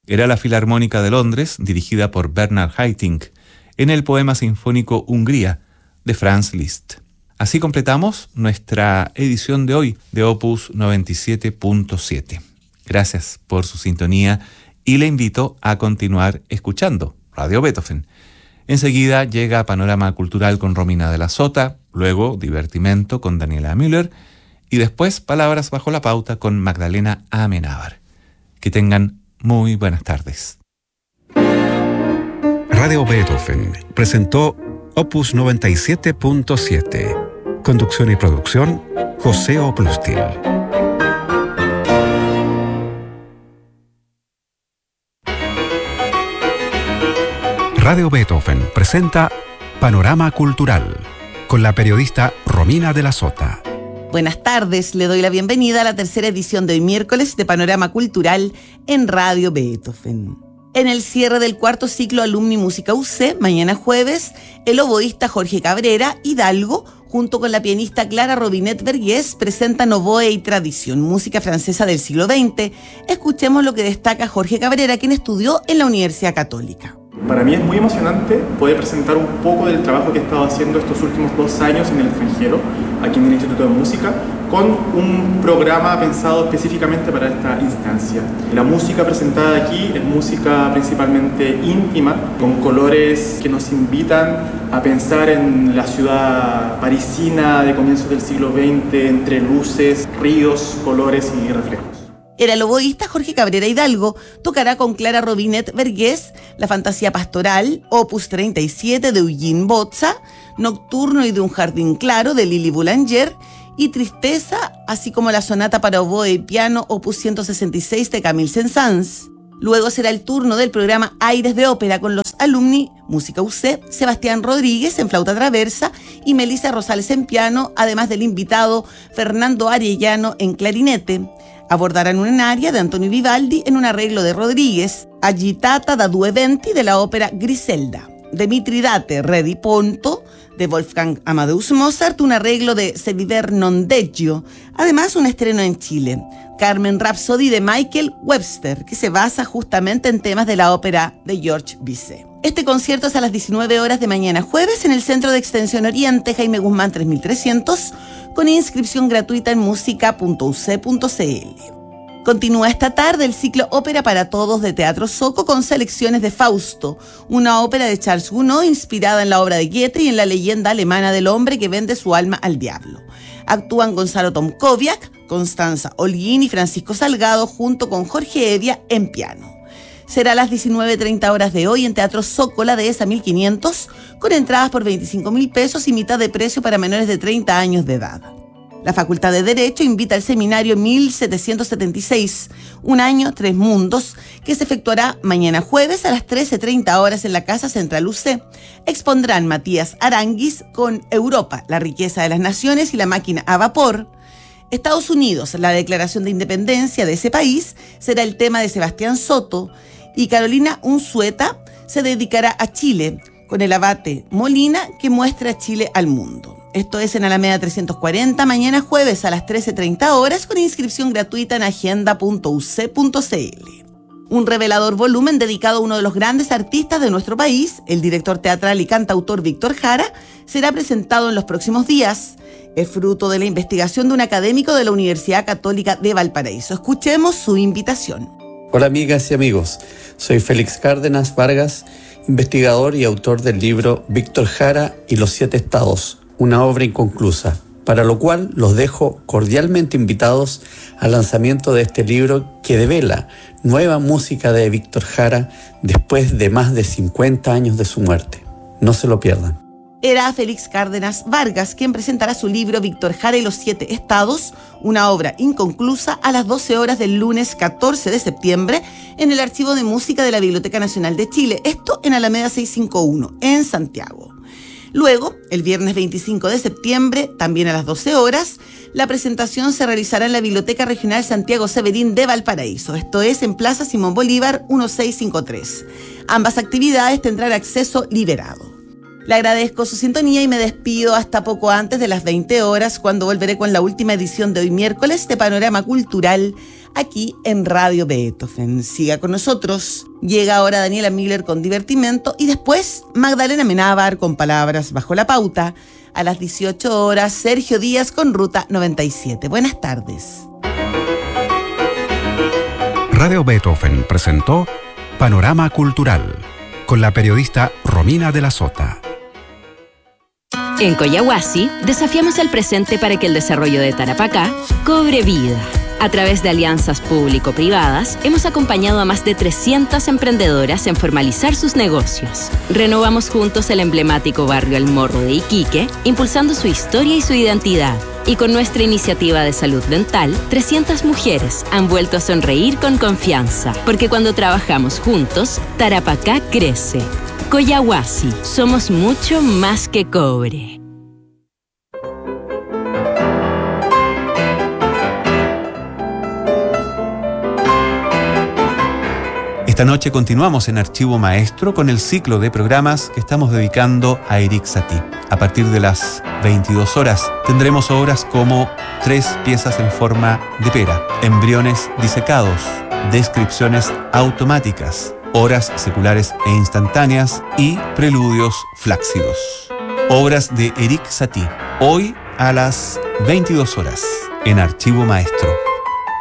Era la Filarmónica de Londres, dirigida por Bernard Haitink, en el poema sinfónico Hungría, de Franz Liszt. Así completamos nuestra edición de hoy de Opus 97.7. Gracias por su sintonía y le invito a continuar escuchando Radio Beethoven. Enseguida llega Panorama Cultural con Romina de la Sota, luego Divertimento con Daniela Müller y después Palabras bajo la pauta con Magdalena Amenábar. Que tengan muy buenas tardes. Radio Beethoven presentó Opus 97.7. Conducción y producción, José Oplustil. Radio Beethoven presenta Panorama Cultural con la periodista Romina de la Sota. Buenas tardes, le doy la bienvenida a la tercera edición de hoy miércoles de Panorama Cultural en Radio Beethoven. En el cierre del cuarto ciclo Alumni Música UC, mañana jueves, el oboísta Jorge Cabrera Hidalgo, junto con la pianista Clara Robinet-Vergés, presentan Oboe y Tradición, música francesa del siglo XX. Escuchemos lo que destaca Jorge Cabrera, quien estudió en la Universidad Católica. Para mí es muy emocionante poder presentar un poco del trabajo que he estado haciendo estos últimos 2 años en el extranjero, aquí en el Instituto de Música, con un programa pensado específicamente para esta instancia. La música presentada aquí es música principalmente íntima, con colores que nos invitan a pensar en la ciudad parisina de comienzos del siglo XX, entre luces, ríos, colores y reflejos. Era el oboísta Jorge Cabrera Hidalgo, tocará con Clara Robinet-Vergés la Fantasía Pastoral, opus 37 de Eugene Bozza, Nocturno y de un jardín claro de Lili Boulanger y Tristeza, así como la Sonata para oboe y piano, opus 166 de Camille Saint-Saëns. Luego será el turno del programa Aires de Ópera con los alumni Música UC, Sebastián Rodríguez en flauta traversa y Melissa Rosales en piano, además del invitado Fernando Arellano en clarinete. Abordarán un aria de Antonio Vivaldi en un arreglo de Rodríguez, Agitata da due venti de la ópera Griselda, de Mitridate Re di Ponto de Wolfgang Amadeus Mozart, un arreglo de Se viver non deggio, además un estreno en Chile, Carmen Rhapsody de Michael Webster, que se basa justamente en temas de la ópera de George Bizet. Este concierto es a las 19 horas de mañana jueves en el Centro de Extensión Oriente, Jaime Guzmán 3300, con inscripción gratuita en musica.uc.cl. Continúa esta tarde el ciclo Ópera para Todos de Teatro Zoco con selecciones de Fausto, una ópera de Charles Gounod inspirada en la obra de Goethe y en la leyenda alemana del hombre que vende su alma al diablo. Actúan Gonzalo Tomkoviak, Constanza Holguín y Francisco Salgado junto con Jorge Evia en piano. Será a las 19:30 horas de hoy en Teatro Zoco, la dehesa 1500, con entradas por 25.000 pesos y mitad de precio para menores de 30 años de edad. La Facultad de Derecho invita al seminario 1776, Un año, 3 mundos, que se efectuará mañana jueves a las 13:30 horas en la Casa Central UC. Expondrán Matías Aranguis con Europa, la riqueza de las naciones y la máquina a vapor. Estados Unidos, la declaración de independencia de ese país, será el tema de Sebastián Soto, y Carolina Unzueta se dedicará a Chile, con el abate Molina, que muestra a Chile al mundo. Esto es en Alameda 340, mañana jueves a las 13:30 horas, con inscripción gratuita en agenda.uc.cl. Un revelador volumen dedicado a uno de los grandes artistas de nuestro país, el director teatral y cantautor Víctor Jara, será presentado en los próximos días. Es fruto de la investigación de un académico de la Universidad Católica de Valparaíso. Escuchemos su invitación. Hola amigas y amigos, soy Félix Cárdenas Vargas, investigador y autor del libro Víctor Jara y los 7 estados, una obra inconclusa, para lo cual los dejo cordialmente invitados al lanzamiento de este libro que devela nueva música de Víctor Jara después de más de 50 años de su muerte. No se lo pierdan. Era Félix Cárdenas Vargas quien presentará su libro Víctor Jara y los 7 estados, una obra inconclusa, a las 12 horas del lunes 14 de septiembre en el Archivo de Música de la Biblioteca Nacional de Chile, esto en Alameda 651, en Santiago. Luego, el viernes 25 de septiembre, también a las 12 horas, la presentación se realizará en la Biblioteca Regional Santiago Severín de Valparaíso, esto es en Plaza Simón Bolívar 1653. Ambas actividades tendrán acceso liberado. Le agradezco su sintonía y me despido hasta poco antes de las 20 horas, cuando volveré con la última edición de hoy miércoles de Panorama Cultural, aquí en Radio Beethoven. Siga con nosotros. Llega ahora Daniela Miller con Divertimento y después Magdalena Menábar con Palabras Bajo la Pauta. A las 18 horas, Sergio Díaz con Ruta 97. Buenas tardes. Radio Beethoven presentó Panorama Cultural con la periodista Romina de la Sota. En Coyahuasi desafiamos el presente para que el desarrollo de Tarapacá cobre vida. A través de alianzas público-privadas, hemos acompañado a más de 300 emprendedoras en formalizar sus negocios. Renovamos juntos el emblemático barrio El Morro de Iquique, impulsando su historia y su identidad. Y con nuestra iniciativa de salud dental, 300 mujeres han vuelto a sonreír con confianza. Porque cuando trabajamos juntos, Tarapacá crece. Coyahuasi, somos mucho más que cobre. Esta noche continuamos en Archivo Maestro con el ciclo de programas que estamos dedicando a Erik Satie. A partir de las 22 horas tendremos obras como 3 piezas en forma de pera, embriones disecados, descripciones automáticas, horas seculares e instantáneas y preludios flácidos. Obras de Erik Satie, hoy a las 22 horas en Archivo Maestro.